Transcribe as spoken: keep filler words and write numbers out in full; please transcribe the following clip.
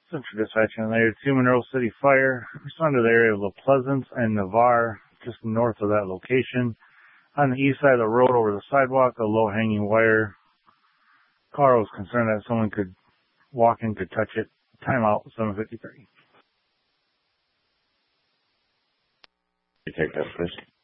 Central Dispatching there, two Monroe City Fire. Respond to the area of La Pleasance and Navarre, just north of that location. On the east side of the road over the sidewalk, a low-hanging wire. Car was concerned that someone could walk in, could touch it. Timeout, seven fifty-three. You take that, please.